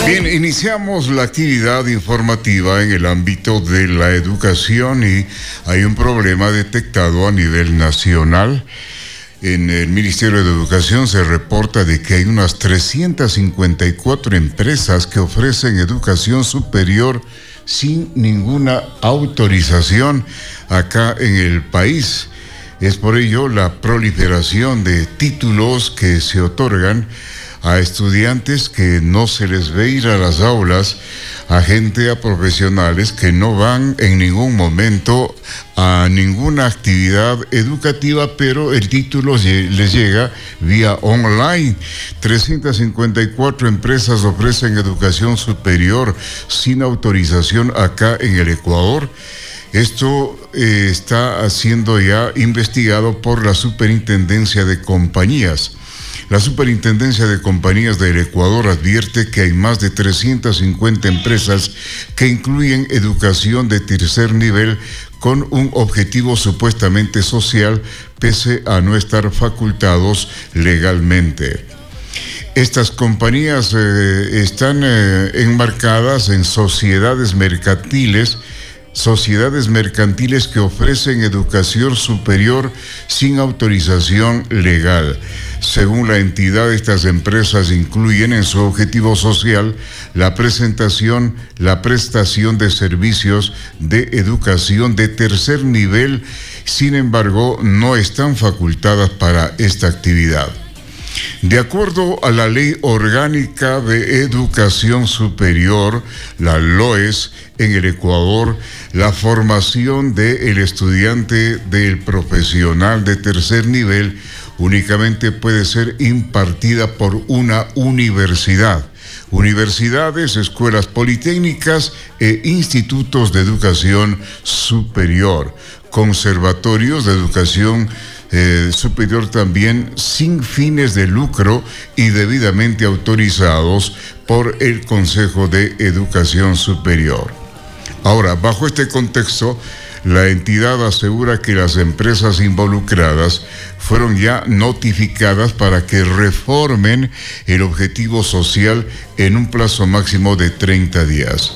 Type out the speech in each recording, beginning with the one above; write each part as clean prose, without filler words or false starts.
Bien, iniciamos la actividad informativa en el ámbito de la educación y hay un problema detectado a nivel nacional. En el Ministerio de Educación se reporta de que hay unas 354 empresas que ofrecen educación superior sin ninguna autorización acá en el país. Es por ello la proliferación de títulos que se otorgan a estudiantes que no se les ve ir a las aulas, a profesionales que no van en ningún momento a ninguna actividad educativa, pero el título les llega vía online. 354 empresas ofrecen educación superior sin autorización acá en el Ecuador. Esto está siendo ya investigado por la Superintendencia de Compañías. La Superintendencia de Compañías del Ecuador advierte que hay más de 350 empresas que incluyen educación de tercer nivel con un objetivo supuestamente social, pese a no estar facultados legalmente. Estas compañías están enmarcadas en sociedades mercantiles que ofrecen educación superior sin autorización legal. Según la entidad, estas empresas incluyen en su objetivo social la prestación de servicios de educación de tercer nivel, sin embargo, no están facultadas para esta actividad. De acuerdo a la Ley Orgánica de Educación Superior, la LOES, en el Ecuador, la formación del estudiante del profesional de tercer nivel únicamente puede ser impartida por una universidad. Universidades, escuelas politécnicas e institutos de educación superior, conservatorios de educación superior también sin fines de lucro y debidamente autorizados por el Consejo de Educación Superior. Ahora, bajo este contexto, la entidad asegura que las empresas involucradas fueron ya notificadas para que reformen el objetivo social en un plazo máximo de 30 días.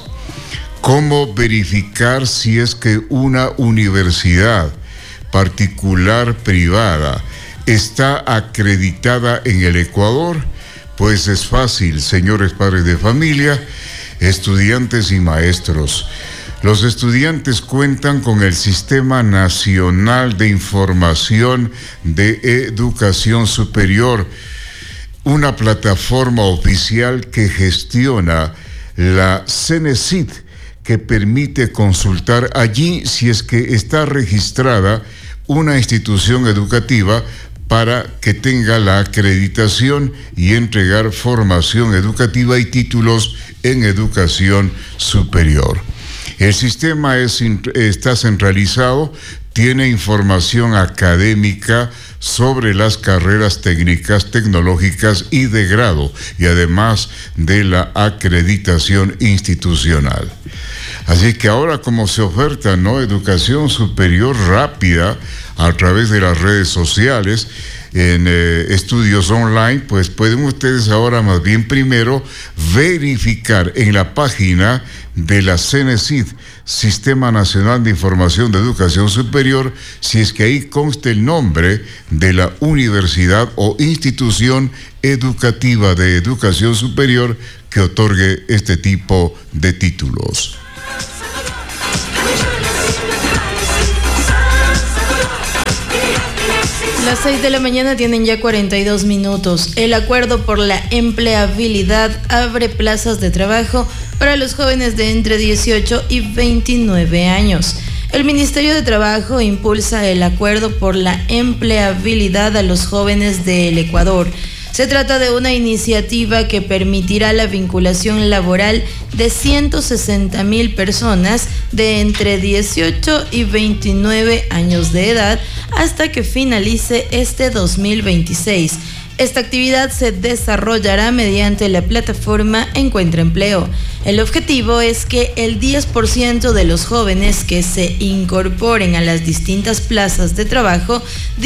¿Cómo verificar si es que una universidad particular privada está acreditada en el Ecuador? Pues es fácil, señores padres de familia, estudiantes y maestros. Los estudiantes cuentan con el Sistema Nacional de Información de Educación Superior, una plataforma oficial que gestiona la CENESID, que permite consultar allí si es que está registrada una institución educativa para que tenga la acreditación y entregar formación educativa y títulos en educación superior. El sistema está centralizado, tiene información académica sobre las carreras técnicas, tecnológicas y de grado, y además de la acreditación institucional. Así que ahora, como se oferta, educación superior rápida a través de las redes sociales, en estudios online, pues pueden ustedes ahora más bien primero verificar en la página de la CENESID, Sistema Nacional de Información de Educación Superior, si es que ahí consta el nombre de la universidad o institución educativa de educación superior que otorgue este tipo de títulos. Las 6 de la mañana tienen ya 42 minutos. El acuerdo por la empleabilidad abre plazas de trabajo para los jóvenes de entre 18 y 29 años. El Ministerio de Trabajo impulsa el acuerdo por la empleabilidad a los jóvenes del Ecuador. Se trata de una iniciativa que permitirá la vinculación laboral de 160,000 personas de entre 18 y 29 años de edad hasta que finalice este 2026. Esta actividad se desarrollará mediante la plataforma Encuentra Empleo. El objetivo es que el 10% de los jóvenes que se incorporen a las distintas plazas de trabajo,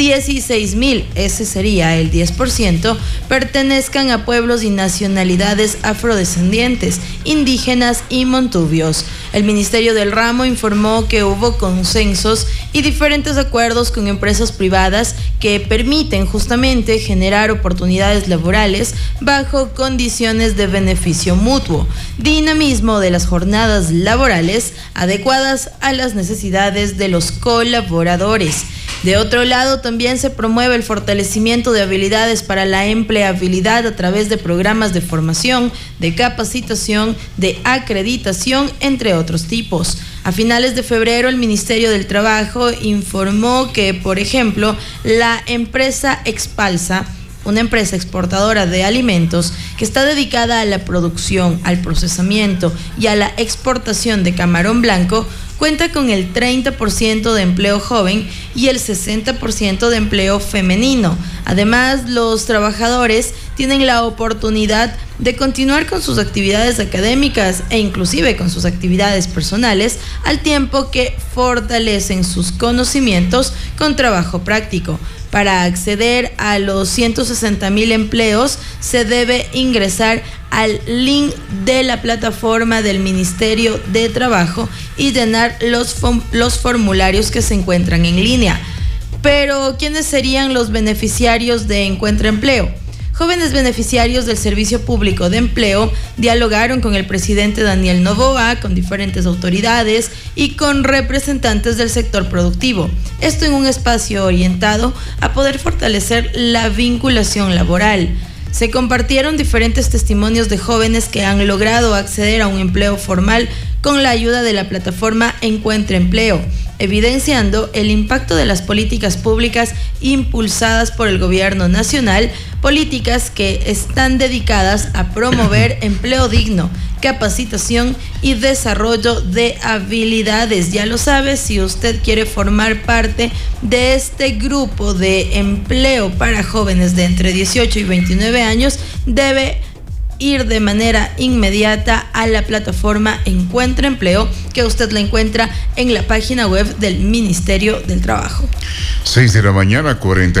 16,000, ese sería el 10%, pertenezcan a pueblos y nacionalidades afrodescendientes, indígenas y montubios. El Ministerio del Ramo informó que hubo consensos y diferentes acuerdos con empresas privadas que permiten justamente generar oportunidades laborales bajo condiciones de beneficio mutuo, dinamismo de las jornadas laborales adecuadas a las necesidades de los colaboradores. De otro lado, también se promueve el fortalecimiento de habilidades para la empleabilidad a través de programas de formación, de capacitación, de acreditación, entre otros tipos. A finales de febrero, el Ministerio del Trabajo informó que, por ejemplo, la empresa Expalsa, una empresa exportadora de alimentos que está dedicada a la producción, al procesamiento y a la exportación de camarón blanco, cuenta con el 30% de empleo joven y el 60% de empleo femenino. Además, los trabajadores tienen la oportunidad de continuar con sus actividades académicas e inclusive con sus actividades personales, al tiempo que fortalecen sus conocimientos con trabajo práctico. Para acceder a los 160,000 empleos, se debe ingresar al link de la plataforma del Ministerio de Trabajo y llenar los formularios que se encuentran en línea. Pero, ¿quiénes serían los beneficiarios de Encuentra Empleo? Jóvenes beneficiarios del Servicio Público de Empleo dialogaron con el presidente Daniel Noboa, con diferentes autoridades y con representantes del sector productivo. Esto en un espacio orientado a poder fortalecer la vinculación laboral. Se compartieron diferentes testimonios de jóvenes que han logrado acceder a un empleo formal con la ayuda de la plataforma Encuentra Empleo, evidenciando el impacto de las políticas públicas impulsadas por el gobierno nacional, políticas que están dedicadas a promover empleo digno, capacitación y desarrollo de habilidades. Ya lo sabe, si usted quiere formar parte de este grupo de empleo para jóvenes de entre 18 y 29 años, debe ir de manera inmediata a la plataforma Encuentra Empleo, que usted la encuentra en la página web del Ministerio del Trabajo. 6 de la mañana,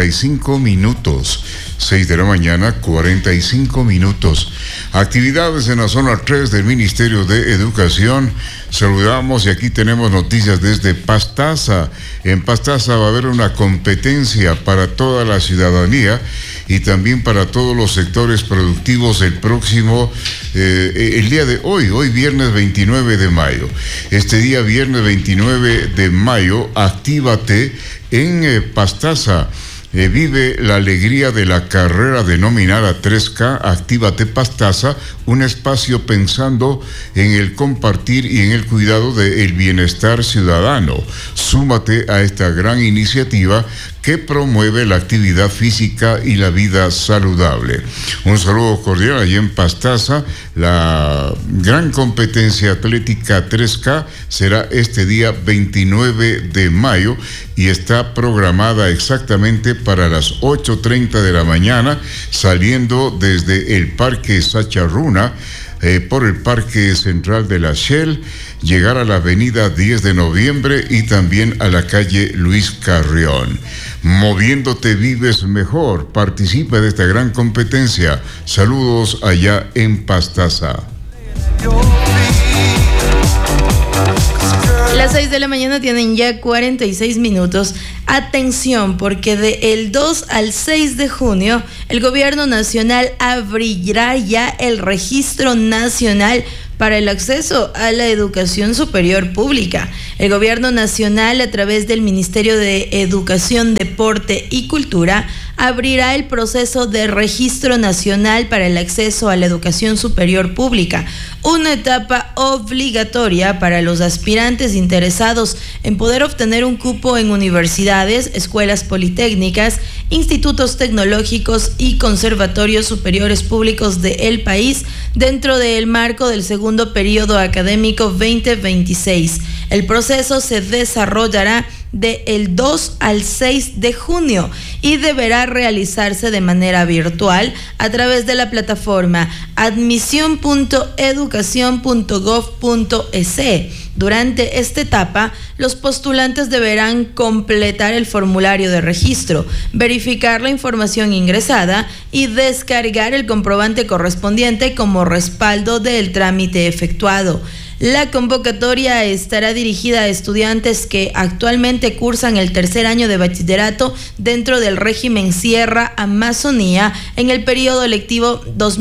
45 minutos. 6 de la mañana, 45 minutos. Actividades en la zona 3 del Ministerio de Educación. Saludamos y aquí tenemos noticias desde Pastaza. En Pastaza va a haber una competencia para toda la ciudadanía y también para todos los sectores productivos el próximo, el día de hoy viernes 29 de mayo. Este día viernes 29 de mayo, actívate en Pastaza. Vive la alegría de la carrera denominada 3K, Actívate Pastaza, un espacio pensando en el compartir y en el cuidado del bienestar ciudadano. Súmate a esta gran iniciativa que promueve la actividad física y la vida saludable. Un saludo cordial allí en Pastaza. La gran competencia atlética 3K será este día 29 de mayo y está programada exactamente para las 8:30 de la mañana, saliendo desde el Parque Sacharruna, por el Parque Central de la Shell, llegar a la avenida 10 de noviembre y también a la calle Luis Carrión. Moviéndote vives mejor. Participa de esta gran competencia. Saludos allá en Pastaza. Las 6 de la mañana tienen ya 46 minutos. Atención, porque del 2 al 6 de junio, el gobierno nacional abrirá ya el registro nacional para el acceso a la educación superior pública. El gobierno nacional, a través del Ministerio de Educación, Deporte y Cultura, abrirá el proceso de registro nacional para el acceso a la educación superior pública, una etapa obligatoria para los aspirantes interesados en poder obtener un cupo en universidades, escuelas politécnicas, institutos tecnológicos y conservatorios superiores públicos del país dentro del marco del segundo periodo académico 2026. El proceso se desarrollará del 2 al 6 de junio y deberá realizarse de manera virtual a través de la plataforma admisión.educacion.gov.es. Durante esta etapa, los postulantes deberán completar el formulario de registro, verificar la información ingresada y descargar el comprobante correspondiente como respaldo del trámite efectuado. La convocatoria estará dirigida a estudiantes que actualmente cursan el tercer año de bachillerato dentro del régimen Sierra Amazonía en el periodo lectivo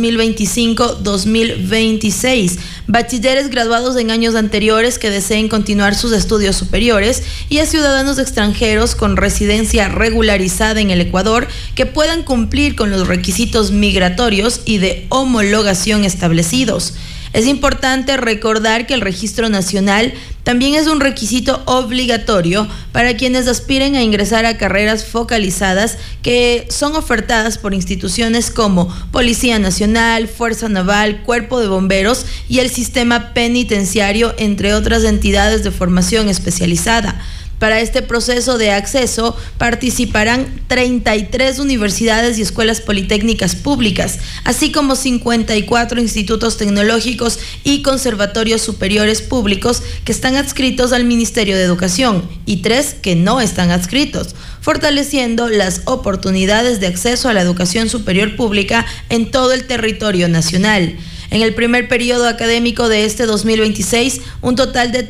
2025-2026, bachilleres graduados en años anteriores que deseen continuar sus estudios superiores y a ciudadanos extranjeros con residencia regularizada en el Ecuador que puedan cumplir con los requisitos migratorios y de homologación establecidos. Es importante recordar que el registro nacional también es un requisito obligatorio para quienes aspiren a ingresar a carreras focalizadas que son ofertadas por instituciones como Policía Nacional, Fuerza Naval, Cuerpo de Bomberos y el Sistema Penitenciario, entre otras entidades de formación especializada. Para este proceso de acceso participarán 33 universidades y escuelas politécnicas públicas, así como 54 institutos tecnológicos y conservatorios superiores públicos que están adscritos al Ministerio de Educación y 3 que no están adscritos, fortaleciendo las oportunidades de acceso a la educación superior pública en todo el territorio nacional. En el primer periodo académico de este 2026, un total de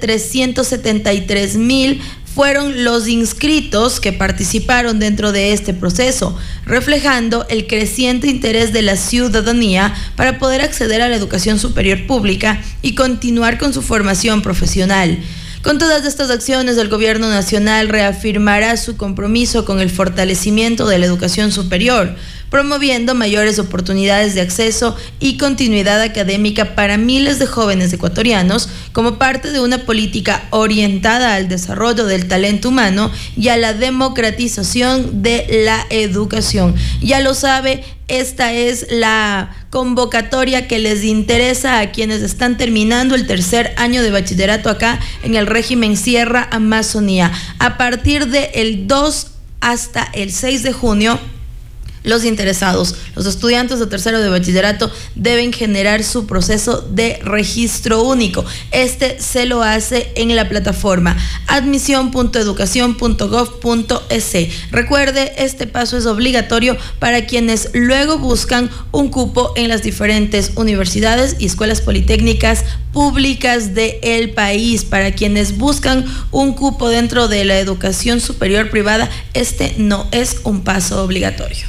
373,000 fueron los inscritos que participaron dentro de este proceso, reflejando el creciente interés de la ciudadanía para poder acceder a la educación superior pública y continuar con su formación profesional. Con todas estas acciones, el Gobierno Nacional reafirmará su compromiso con el fortalecimiento de la educación superior, promoviendo mayores oportunidades de acceso y continuidad académica para miles de jóvenes ecuatorianos como parte de una política orientada al desarrollo del talento humano y a la democratización de la educación. Ya lo sabe, esta es la convocatoria que les interesa a quienes están terminando el tercer año de bachillerato acá en el régimen Sierra Amazonía. A partir del 2 hasta el 6 de junio, los interesados, los estudiantes de tercero de bachillerato, deben generar su proceso de registro único. Este se lo hace en la plataforma admisión.educacion.gov.es. Recuerde, este paso es obligatorio para quienes luego buscan un cupo en las diferentes universidades y escuelas politécnicas públicas del país. Para quienes buscan un cupo dentro de la educación superior privada, este no es un paso obligatorio.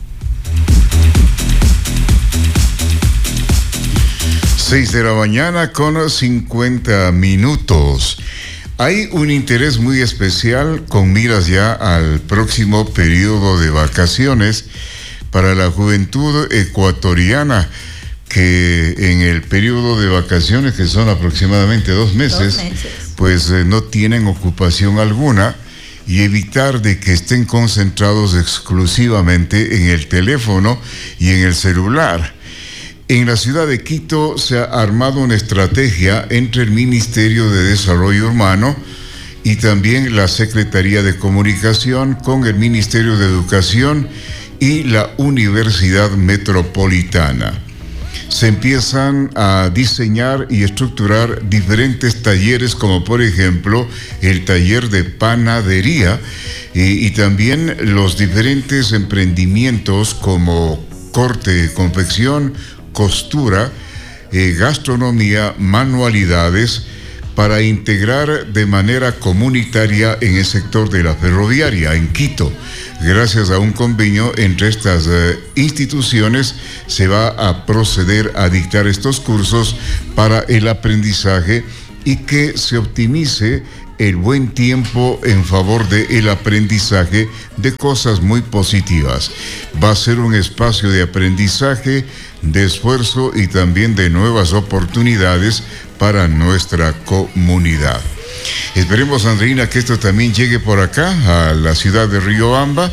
6 de la mañana con 50 minutos. Hay un interés muy especial con miras ya al próximo periodo de vacaciones para la juventud ecuatoriana, que en el periodo de vacaciones, que son aproximadamente 2 meses, pues no tienen ocupación alguna, y evitar de que estén concentrados exclusivamente en el teléfono y en el celular. En la ciudad de Quito se ha armado una estrategia entre el Ministerio de Desarrollo Humano y también la Secretaría de Comunicación con el Ministerio de Educación y la Universidad Metropolitana. Se empiezan a diseñar y estructurar diferentes talleres, como por ejemplo el taller de panadería y también los diferentes emprendimientos como corte, confección, costura, gastronomía, manualidades, para integrar de manera comunitaria en el sector de la ferroviaria en Quito. Gracias a un convenio entre estas instituciones se va a proceder a dictar estos cursos para el aprendizaje y que se optimice el buen tiempo en favor del aprendizaje de cosas muy positivas. Va a ser un espacio de aprendizaje, de esfuerzo y también de nuevas oportunidades para nuestra comunidad. Esperemos, Andreina, que esto también llegue por acá, a la ciudad de Riobamba.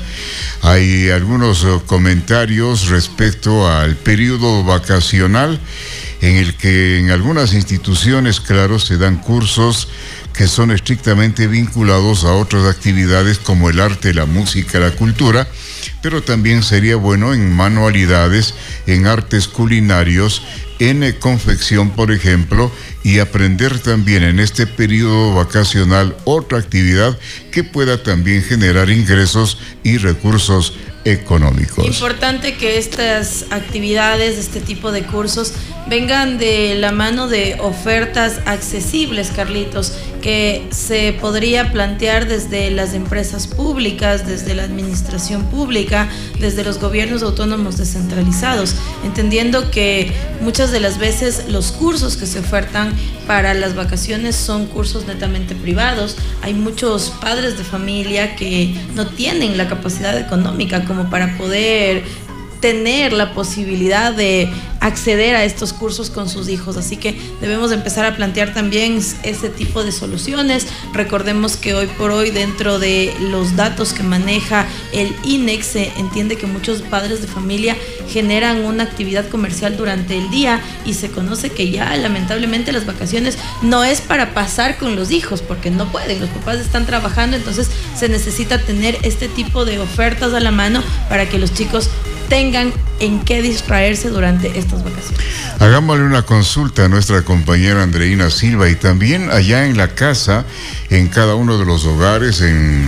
Hay algunos comentarios respecto al periodo vacacional en el que en algunas instituciones, claro, se dan cursos que son estrictamente vinculados a otras actividades como el arte, la música, la cultura, pero también sería bueno en manualidades, en artes culinarios, en confección, por ejemplo, y aprender también en este periodo vacacional otra actividad que pueda también generar ingresos y recursos económicos. Importante que estas actividades, este tipo de cursos, vengan de la mano de ofertas accesibles, Carlitos, que se podría plantear desde las empresas públicas, desde la administración pública, desde los gobiernos autónomos descentralizados, entendiendo que muchas de las veces los cursos que se ofertan para las vacaciones son cursos netamente privados. Hay muchos padres de familia que no tienen la capacidad económica como para poder tener la posibilidad de acceder a estos cursos con sus hijos, así que debemos empezar a plantear también ese tipo de soluciones. Recordemos que hoy por hoy, dentro de los datos que maneja el INEX, se entiende que muchos padres de familia generan una actividad comercial durante el día y se conoce que ya lamentablemente las vacaciones no es para pasar con los hijos porque no pueden, los papás están trabajando, entonces se necesita tener este tipo de ofertas a la mano para que los chicos tengan en qué distraerse durante estas vacaciones. Hagámosle una consulta a nuestra compañera Andreina Silva y también allá en la casa, en cada uno de los hogares,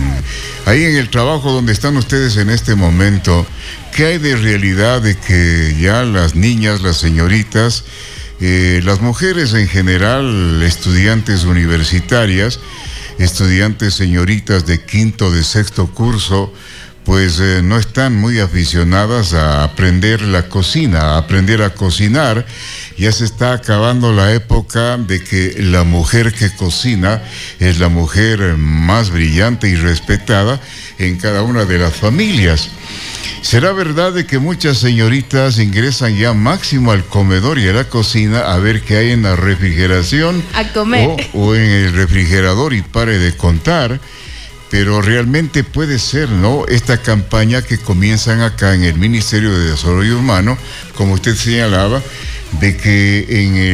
ahí en el trabajo donde están ustedes en este momento, ¿qué hay de realidad de que ya las niñas, las señoritas, las mujeres en general, estudiantes universitarias, estudiantes señoritas de quinto, de sexto curso, pues no están muy aficionadas a aprender la cocina, a aprender a cocinar? Ya se está acabando la época de que la mujer que cocina es la mujer más brillante y respetada en cada una de las familias. ¿Será verdad de que muchas señoritas ingresan ya máximo al comedor y a la cocina a ver qué hay en la refrigeración? A comer. O en el refrigerador y pare de contar? Pero realmente puede ser, ¿no?, esta campaña que comienzan acá en el Ministerio de Desarrollo Humano, como usted señalaba, de que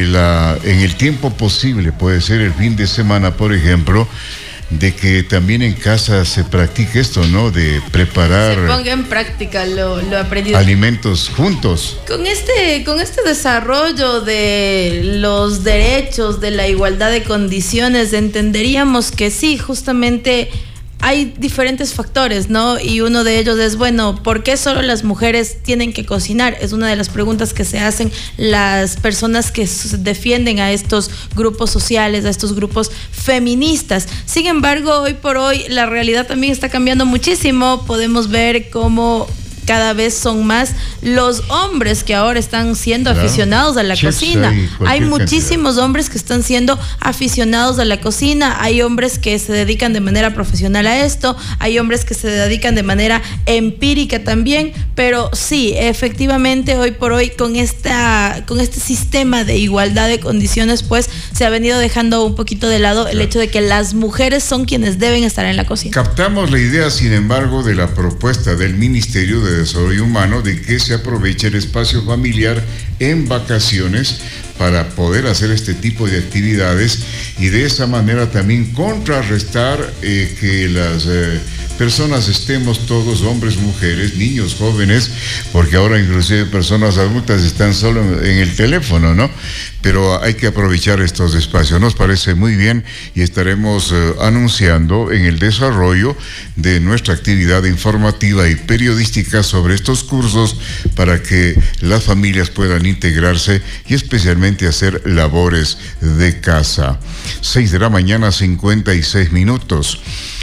en el tiempo posible, puede ser el fin de semana, por ejemplo, de que también en casa se practique esto, ¿no?, de preparar... Se ponga en práctica lo aprendido. Alimentos juntos. Con este desarrollo de los derechos, de la igualdad de condiciones, entenderíamos que sí, justamente... hay diferentes factores, ¿no? Y uno de ellos es, bueno, ¿por qué solo las mujeres tienen que cocinar? Es una de las preguntas que se hacen las personas que defienden a estos grupos sociales, a estos grupos feministas. Sin embargo, hoy por hoy la realidad también está cambiando muchísimo. Podemos ver cómo cada vez son más los hombres que ahora están siendo aficionados a la cocina. Hay muchísimos hombres que están siendo aficionados a la cocina. Hay hombres que se dedican de manera profesional a esto. Hay hombres que se dedican de manera empírica también. Pero sí, efectivamente, hoy por hoy, con este sistema de igualdad de condiciones, pues se ha venido dejando un poquito de lado el hecho de que las mujeres son quienes deben estar en la cocina. Captamos la idea, sin embargo, de la propuesta del Ministerio de Desarrollo Humano de que se aproveche el espacio familiar en vacaciones para poder hacer este tipo de actividades y de esa manera también contrarrestar que las personas estemos todos, hombres, mujeres, niños, jóvenes, porque ahora inclusive personas adultas están solo en el teléfono, ¿no? Pero hay que aprovechar estos espacios. Nos parece muy bien y estaremos anunciando en el desarrollo de nuestra actividad informativa y periodística sobre estos cursos para que las familias puedan integrarse y especialmente hacer labores de casa. 6 de la mañana, 56 minutos.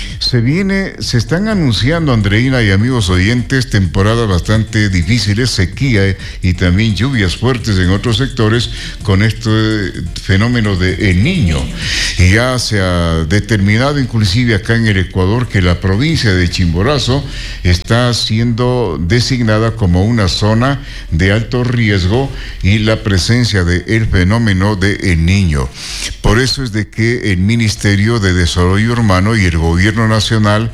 Se están anunciando, Andreina y amigos oyentes, temporadas bastante difíciles, sequía y también lluvias fuertes en otros sectores con este fenómeno de El Niño. Y ya se ha determinado inclusive acá en el Ecuador que la provincia de Chimborazo está siendo designada como una zona de alto riesgo y la presencia del fenómeno de El Niño. Por eso es de que el Ministerio de Desarrollo Urbano y el Gobierno Nacional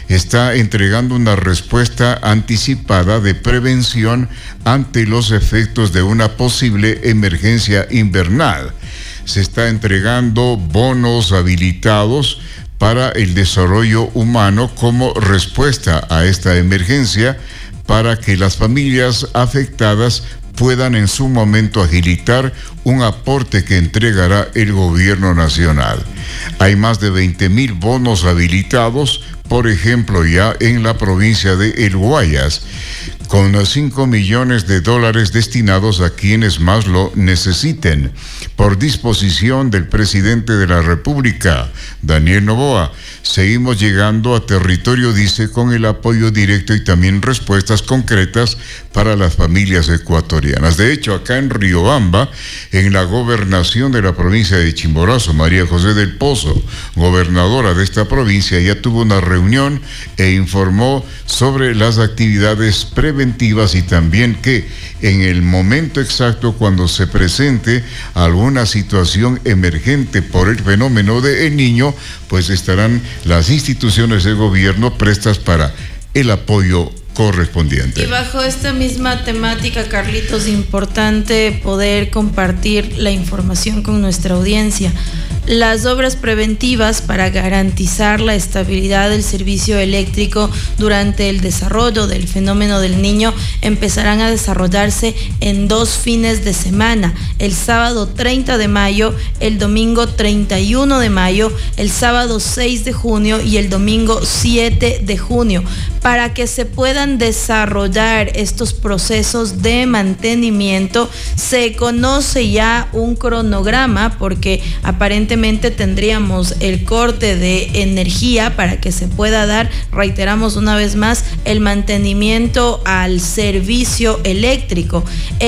está entregando una respuesta anticipada de prevención ante los efectos de una posible emergencia invernal. Se está entregando bonos habilitados para el desarrollo humano como respuesta a esta emergencia para que las familias afectadas puedan en su momento agilitar un aporte que entregará el gobierno nacional. Hay más de 20,000 bonos habilitados, por ejemplo, ya en la provincia de El Guayas, con $5 millones destinados a quienes más lo necesiten, por disposición del presidente de la República, Daniel Noboa. Seguimos llegando a territorio, dice, con el apoyo directo y también respuestas concretas para las familias ecuatorianas. De hecho, acá en Riobamba, en la gobernación de la provincia de Chimborazo, María José del Pozo, gobernadora de esta provincia, ya tuvo una reunión e informó sobre las actividades preventivas y también que en el momento exacto cuando se presente alguna situación emergente por el fenómeno de El Niño, pues estarán las instituciones de gobierno prestas para el apoyo correspondiente. Y bajo esta misma temática, Carlitos, importante poder compartir la información con nuestra audiencia. Las obras preventivas para garantizar la estabilidad del servicio eléctrico durante el desarrollo del fenómeno del Niño empezarán a desarrollarse en 2 fines de semana, el sábado 30 de mayo, el domingo 31 de mayo, el sábado 6 de junio y el domingo 7 de junio, para que se puedan desarrollar estos procesos de mantenimiento. Se conoce ya un cronograma porque aparentemente tendríamos el corte de energía para que se pueda dar, reiteramos una vez más, el mantenimiento al servicio eléctrico.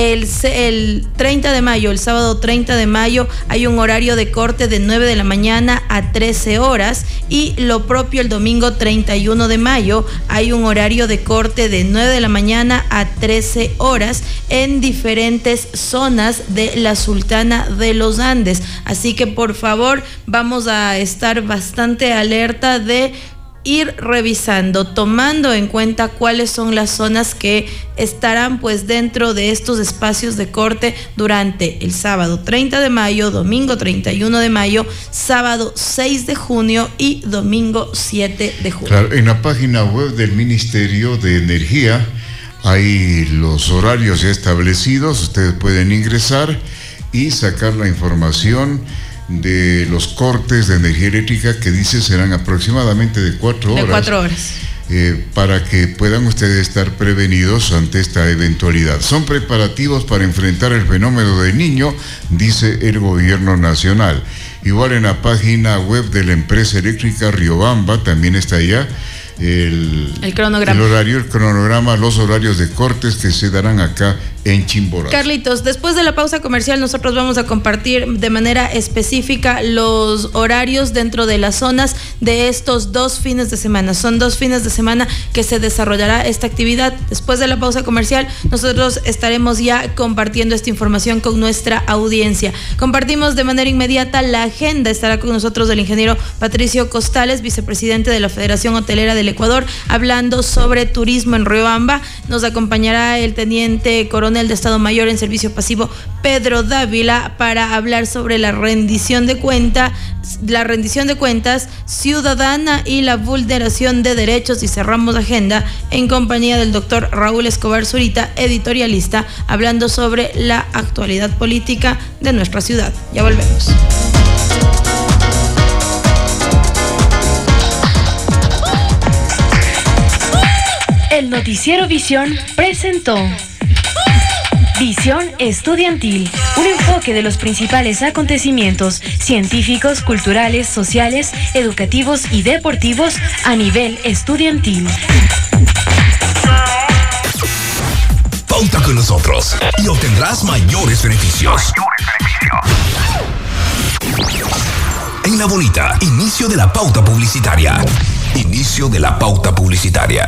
El 30 de mayo, el sábado 30 de mayo, hay un horario de corte de 9 de la mañana a 13 horas y lo propio el domingo 31 de mayo, hay un horario de corte de 9 de la mañana a 13 horas en diferentes zonas de la Sultana de los Andes. Así que por favor vamos a estar bastante alerta de ir revisando, tomando en cuenta cuáles son las zonas que estarán pues dentro de estos espacios de corte durante el sábado 30 de mayo, domingo 31 de mayo, sábado 6 de junio y domingo 7 de junio. Claro, en la página web del Ministerio de Energía hay los horarios ya establecidos, ustedes pueden ingresar y sacar la información de los cortes de energía eléctrica que dice serán aproximadamente de 4 horas. De 4 horas. Para que puedan ustedes estar prevenidos ante esta eventualidad. Son preparativos para enfrentar el fenómeno del Niño, dice el gobierno nacional. Igual en la página web de la empresa eléctrica Riobamba también está allá el cronograma. El cronograma, los horarios de cortes que se darán acá en Chimborazo. Carlitos, después de la pausa comercial nosotros vamos a compartir de manera específica los horarios dentro de las zonas de estos 2 fines de semana. Son 2 fines de semana que se desarrollará esta actividad. Después de la pausa comercial nosotros estaremos ya compartiendo esta información con nuestra audiencia. Compartimos de manera inmediata la agenda. Estará con nosotros el ingeniero Patricio Costales, vicepresidente de la Federación Hotelera del Ecuador, hablando sobre turismo en Riobamba. Nos acompañará el teniente coronel de Estado Mayor en Servicio Pasivo, Pedro Dávila, para hablar sobre la rendición de cuentas ciudadana y la vulneración de derechos. Y cerramos la agenda en compañía del doctor Raúl Escobar Zurita, editorialista, hablando sobre la actualidad política de nuestra ciudad. Ya volvemos. El Noticiero Visión presentó Visión Estudiantil, un enfoque de los principales acontecimientos científicos, culturales, sociales, educativos y deportivos a nivel estudiantil. Pauta con nosotros y obtendrás mayores beneficios. En La Bonita, inicio de la pauta publicitaria. Inicio de la pauta publicitaria.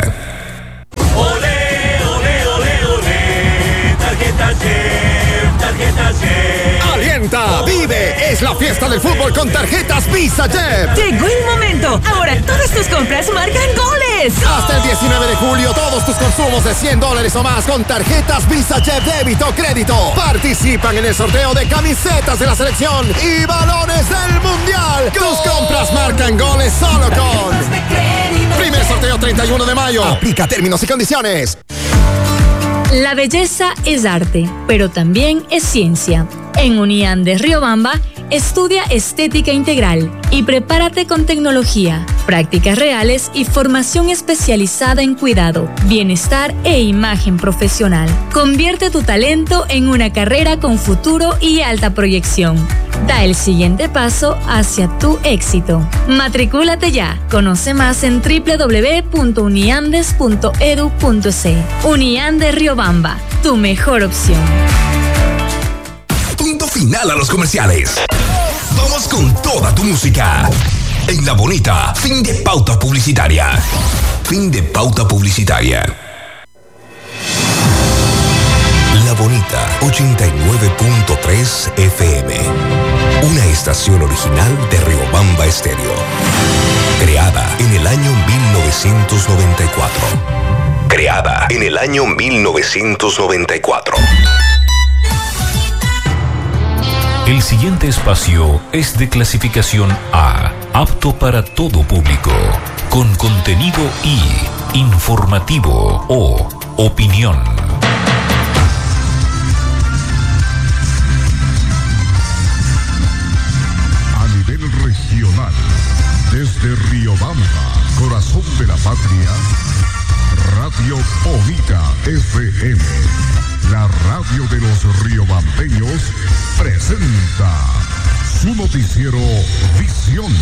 Tarjeta Chef. presenta Vive, es la fiesta del fútbol con tarjetas Visa Jet. Llegó el momento. Ahora todas tus compras marcan goles. Hasta el 19 de julio, todos tus consumos de $100 o más con tarjetas Visa Jet débito o crédito participan en el sorteo de camisetas de la selección y balones del mundial. Tus compras marcan goles solo con primer sorteo 31 de mayo. Aplica términos y condiciones. La belleza es arte, pero también es ciencia. En Unian de Riobamba, estudia estética integral y prepárate con tecnología, prácticas reales y formación especializada en cuidado, bienestar e imagen profesional. Convierte tu talento en una carrera con futuro y alta proyección. Da el siguiente paso hacia tu éxito. Matricúlate ya. Conoce más en www.uniandes.edu.c. Unian de Riobamba, tu mejor opción. Punto final a los comerciales. Vamos con toda tu música. En La Bonita, fin de pauta publicitaria. Fin de pauta publicitaria. La Bonita 89.3 FM. Una estación original de Riobamba Estéreo. Creada en el año 1994. Creada en el año 1994. El siguiente espacio es de clasificación A, apto para todo público, con contenido I, informativo o opinión. A nivel regional, desde Riobamba, corazón de la patria, Radio Bonita FM, la radio de los riobambeños, presenta su noticiero Visión.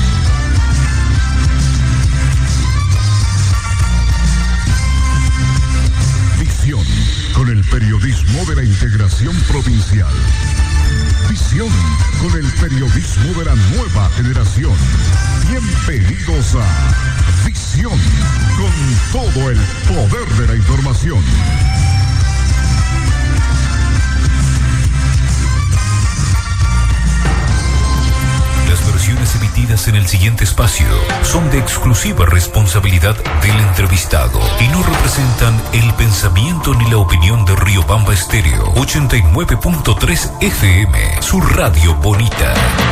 Visión, con el periodismo de la integración provincial. Visión, con el periodismo de la nueva generación. Bienvenidos a Visión, con todo el poder de la información. Las versiones emitidas en el siguiente espacio son de exclusiva responsabilidad del entrevistado y no representan el pensamiento ni la opinión de Riobamba Estéreo 89.3 FM, su radio bonita.